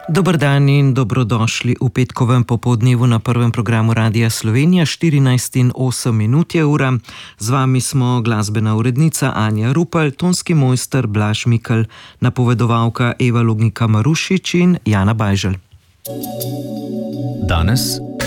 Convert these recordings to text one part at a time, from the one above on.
Dober dan in dobrodošli v petkovem popoldnevu na prvem programu Radia Slovenija. 14:08 je ura. Z vami smo glasbena urednica Anja Rupel, tonski mojster Blaž Mikl, napovedovalka Eva Lugnika Marušič in Jana Bajželj. Danes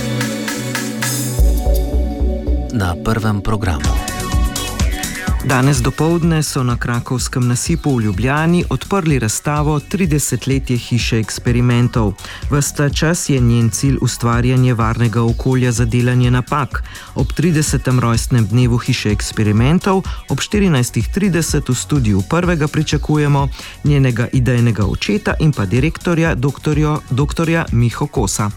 na prvem programu. Danes dopoldne so na Krakovskem nasipu v Ljubljani odprli razstavo 30-letje hiše eksperimentov. Ves ta čas je njen cilj ustvarjanje varnega okolja za delanje napak. Ob 30. rojstnem dnevu hiše eksperimentov ob 14:30 v studiu Prvega pričakujemo njenega idejnega očeta in pa direktorja doktorja Miho Kosa.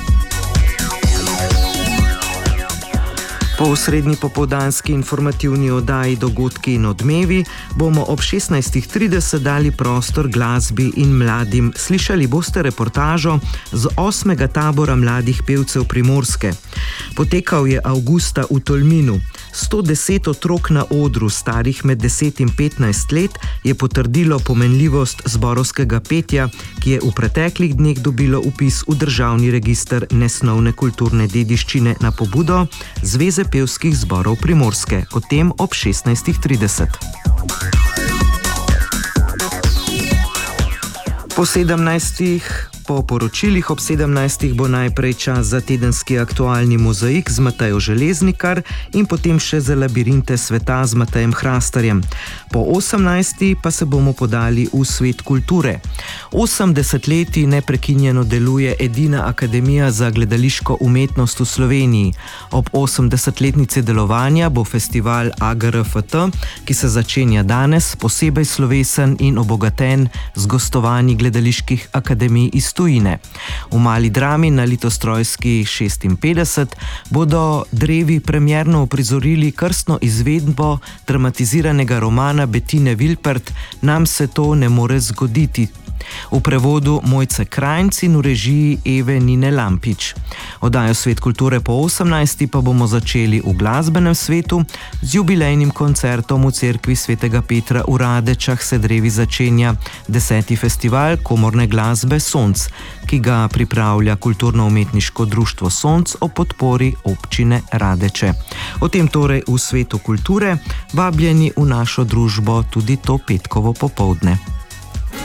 Po osrednji popoldanski informativni oddaji Dogodki in odmevi bomo ob 16:30 dali prostor glasbi in mladim. Slišali boste reportažo z 8. tabora mladih pevcev Primorske. Potekal je avgusta v Tolminu. 110 otrok na odru, starih med 10 in 15 let, je potrdilo pomenljivost zborovskega petja, ki je v preteklih dneh dobilo vpis v državni register nesnovne kulturne dediščine na pobudo Zveze pevskih zborov Primorske. O tem ob 16:30. Po poročilih ob 17. bo najprej čas za tedenski aktualni mozaik z Matejo Železnikar in potem še za labirinte sveta z Matejem Hrastarjem. Po 18. pa se bomo podali v svet kulture. 80 let neprekinjeno deluje edina akademija za gledališko umetnost v Sloveniji. Ob 80-letnici delovanja bo festival AGRFT, ki se začenja danes, posebej slovesen in obogaten z gostovanji gledaliških akademij iz tujine. V Mali drami na Litostrojski 56 bodo drevi premierno uprizorili krstno izvedbo dramatiziranega romana Bettine Vilpert Nam se to ne more zgoditi, v prevodu Mojce Krajnc in v režiji Eve Nine Lampič. Oddajo Svet kulture po 18. pa bomo začeli v glasbenem svetu z jubilejnim koncertom v cerkvi Svetega Petra v Radečah. Se drevi začenja 10. festival komorne glasbe Sonc, ki ga pripravlja kulturno-umetniško društvo Sonc o podpori občine Radeče. O tem torej v svetu kulture, vabljeni v našo družbo tudi to petkovo popoldne.